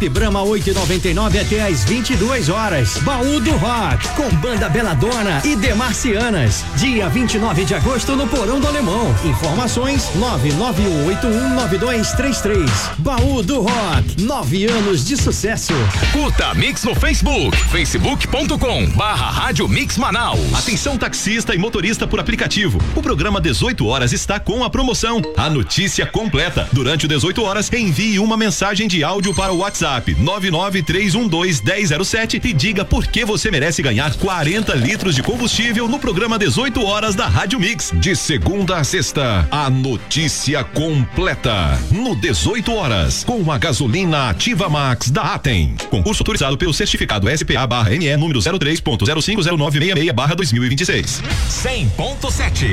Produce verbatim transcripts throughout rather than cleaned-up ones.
Brahma oito e noventa e nove até às vinte e duas horas. Baú do Rock com banda Beladona e Demarcianas. Dia vinte e nove de agosto no Porão do Alemão. Informações nove nove um oito um nove dois três três. Baú do Rock, nove anos de sucesso. Curta Mix no Facebook, facebook ponto com barra Rádio Mix Manaus. Atenção taxista e motorista por aplicativo. O programa dezoito horas está com a promoção. A notícia completa. Durante o dezoito horas, envie uma mensagem de áudio para o WhatsApp nove nove três um dois um zero zero sete e diga por que você merece ganhar quarenta litros de combustível no programa dezoito horas da Rádio Mix. De segunda a sexta, a notícia completa. No dezoito horas, com a gasolina Ativa Max da Atem. Concurso autorizado pelo certificado S P A barra N E número zero três ponto zero cinco zero nove seis seis barra dois mil e vinte e seis. cem ponto sete.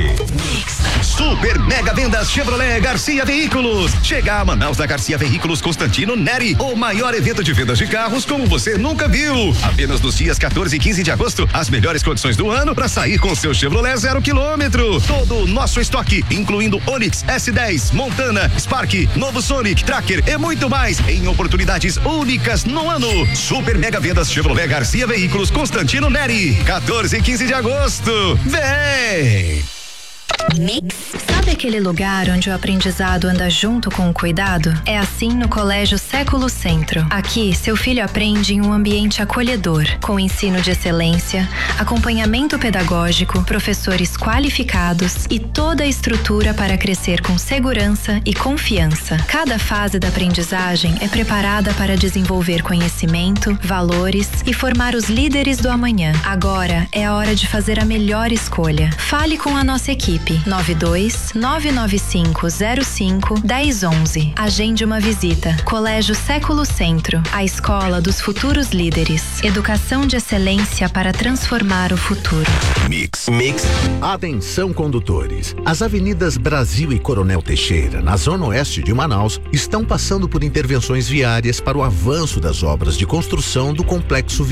Super mega vendas Chevrolet Garcia Veículos. Chega a Manaus da Garcia Veículos Constantino Neri, o maior evento de vendas de carros como você nunca viu. Apenas nos dias quatorze e quinze de agosto, as melhores condições do ano para sair com seu Chevrolet zero quilômetro. Todo o nosso estoque, incluindo Onix, S dez, Montana, Spark, novo Sonic, Tracker e muito mais, em oportunidades únicas no ano. Super mega vendas Chevrolet Garcia Veículos Constantino Neri, quatorze e quinze de agosto. Vem! Mix. Sabe aquele lugar onde o aprendizado anda junto com o cuidado? É assim no Colégio Século Centro. Aqui, seu filho aprende em um ambiente acolhedor, com ensino de excelência, acompanhamento pedagógico, professores qualificados e toda a estrutura para crescer com segurança e confiança. Cada fase da aprendizagem é preparada para desenvolver conhecimento, valores e formar os líderes do amanhã. Agora é a hora de fazer a melhor escolha. Fale com a nossa equipe. nove dois nove nove cinco zero cinco um zero um um. Agende uma visita. Colégio Século Centro, a escola dos futuros líderes. Educação de excelência para transformar o futuro. Mix. Mix. Atenção, condutores. As avenidas Brasil e Coronel Teixeira, na zona oeste de Manaus, estão passando por intervenções viárias para o avanço das obras de construção do complexo